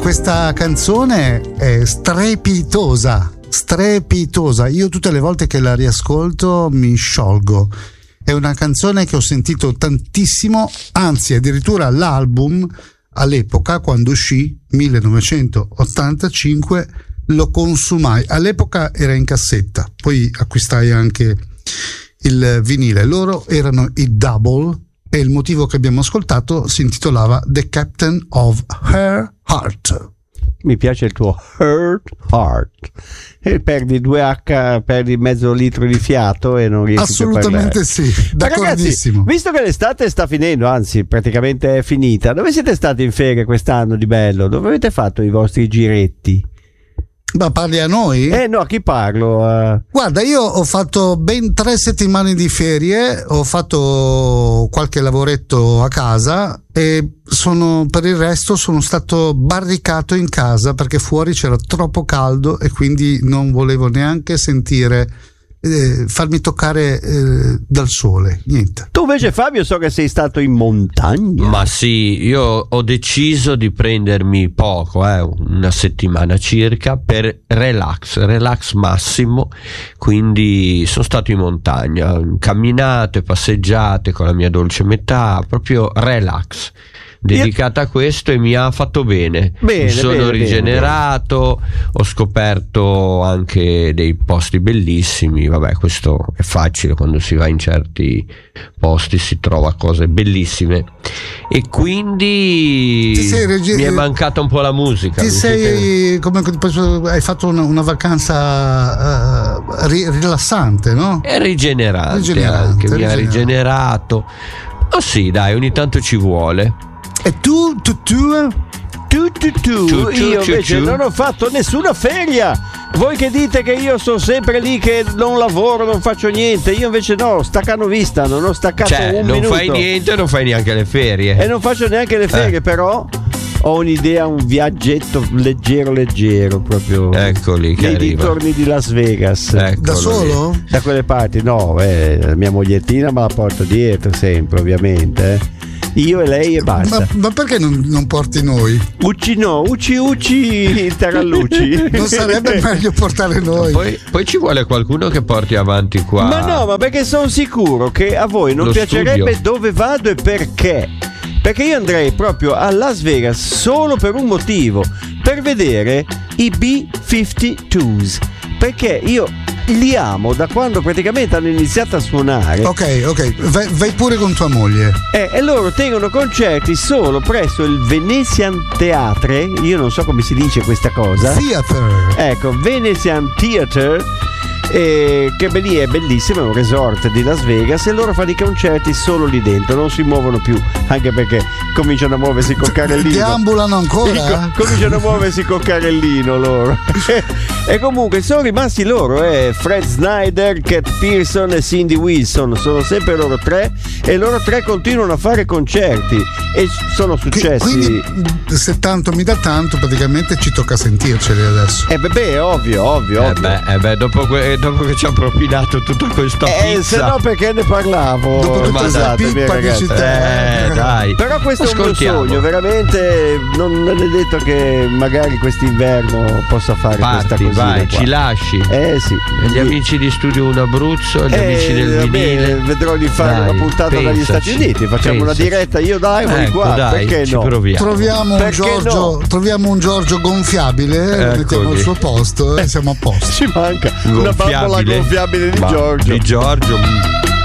questa canzone è strepitosa. Io tutte le volte che la riascolto mi sciolgo. È una canzone che ho sentito tantissimo, anzi addirittura l'album all'epoca, quando uscì 1985, lo consumai. All'epoca era in cassetta, poi acquistai anche il vinile. Loro erano i Double e il motivo che abbiamo ascoltato si intitolava The Captain of Her Heart. Mi piace il tuo heart. E perdi 2H, perdi mezzo litro di fiato e non riesci assolutamente a parlare. Sì, d'accordissimo. Ragazzi, visto che l'estate sta finendo, anzi praticamente è finita, dove siete stati in ferie quest'anno di bello? Dove avete fatto i vostri giretti? Ma parli a noi? No, a chi parlo? Guarda, io ho fatto ben 3 settimane di ferie, ho fatto qualche lavoretto a casa e per il resto sono stato barricato in casa perché fuori c'era troppo caldo e quindi non volevo neanche sentire farmi toccare dal sole, niente. Tu invece, Fabio, so che sei stato in montagna. Ma sì, io ho deciso di prendermi poco, una settimana circa, per relax massimo, quindi sono stato in montagna, camminate, passeggiate con la mia dolce metà, proprio relax, dedicata a questo, e mi ha fatto bene. Mi sono rigenerato, ho scoperto anche dei posti bellissimi. Vabbè, questo è facile, quando si va in certi posti si trova cose bellissime, e quindi mi è mancata un po' la musica. Hai fatto una vacanza rilassante, no? È rigenerante anche, mi ha rigenerato. Oh sì, dai, ogni tanto ci vuole. E tu? Io invece non ho fatto nessuna feria. Voi che dite che io sono sempre lì che non lavoro, non faccio niente, io invece no, staccano vista, non ho staccato un minuto. Non fai niente, non fai neanche le ferie. E non faccio neanche le ferie, però ho un'idea, un viaggetto leggero proprio. Eccoli che nei dintorni di Las Vegas. Da solo? Da quelle parti, no, la mia mogliettina me la porto dietro sempre, ovviamente. Io e lei e basta. Ma perché non porti noi? Ucci tarallucci. Non sarebbe meglio portare noi? Poi ci vuole qualcuno che porti avanti qua. Ma no, ma perché sono sicuro che a voi non piacerebbe studio. Dove vado e perché? Perché io andrei proprio a Las Vegas solo per un motivo, per vedere i B-52s, perché io li amo da quando praticamente hanno iniziato a suonare. Ok, vai pure con tua moglie. E loro tengono concerti solo presso il Venetian Theatre, io non so come si dice questa cosa. Theater. Ecco, Venetian Theatre. Che lì è bellissimo, è un resort di Las Vegas, e loro fanno i concerti solo lì dentro, non si muovono più, anche perché cominciano a muoversi col carrellino. Deambulano ancora? Cominciano a muoversi col carrellino loro. E comunque sono rimasti loro, Fred Snyder, Cat Pearson e Cindy Wilson, sono sempre loro tre, e loro tre continuano a fare concerti e sono successi. Quindi se tanto mi dà tanto, praticamente ci tocca sentirceli adesso. Ovvio. Dopo che ci ha propinato tutta questa pizza, se no perché ne parlavo? Dopo tutta la pippa che ci dai. Però questo è un mio sogno, veramente. Non è detto che magari quest'inverno possa fare questa cosina. Vai, qua. Ci lasci. Sì. E gli amici di Studio 1 Abruzzo, gli amici del vinile. Vedrò di fare una puntata dagli Stati Uniti. Facciamo una diretta, io voi qua. Dai, perché ci no? proviamo. Troviamo un Giorgio gonfiabile, lo mettiamo al suo posto e siamo a posto. Ci manca una bambola gonfiabile di Giorgio.